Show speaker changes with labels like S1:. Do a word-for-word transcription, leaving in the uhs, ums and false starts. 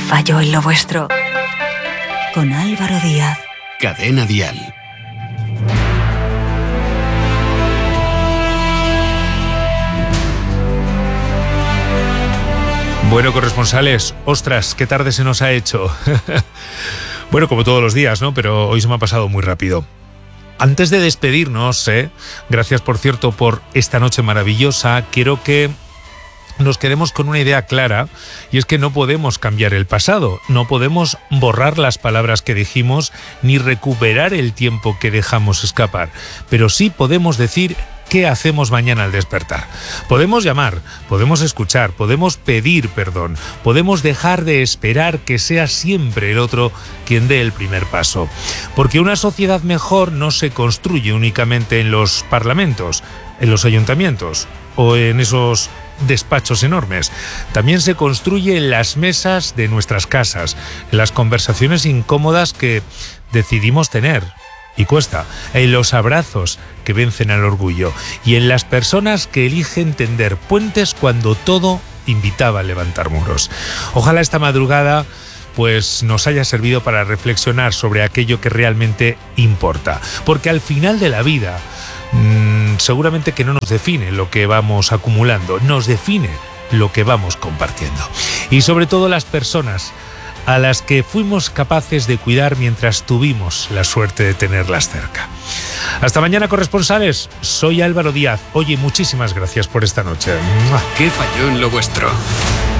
S1: falló en lo vuestro? Con Álvaro Díaz.
S2: Cadena Dial.
S3: Bueno, corresponsales, ostras, qué tarde se nos ha hecho. Bueno, como todos los días, ¿no? Pero hoy se me ha pasado muy rápido. Antes de despedirnos, ¿eh? Gracias, por cierto, por esta noche maravillosa, quiero que nos quedemos con una idea clara, y es que no podemos cambiar el pasado, no podemos borrar las palabras que dijimos, ni recuperar el tiempo que dejamos escapar, pero sí podemos decir qué hacemos mañana al despertar. Podemos llamar, podemos escuchar, podemos pedir perdón, podemos dejar de esperar que sea siempre el otro quien dé el primer paso. Porque una sociedad mejor no se construye únicamente en los parlamentos, en los ayuntamientos o en esos despachos enormes. También se construye en las mesas de nuestras casas, en las conversaciones incómodas que decidimos tener. Y cuesta, en los abrazos que vencen al orgullo y en las personas que eligen tender puentes cuando todo invitaba a levantar muros. Ojalá esta madrugada pues nos haya servido para reflexionar sobre aquello que realmente importa, porque al final de la vida mmm, seguramente que no nos define lo que vamos acumulando, nos define lo que vamos compartiendo. Y sobre todo las personas a las que fuimos capaces de cuidar mientras tuvimos la suerte de tenerlas cerca. Hasta mañana, corresponsales. Soy Álvaro Díaz. Oye, muchísimas gracias por esta noche.
S2: ¿Qué falló en lo vuestro?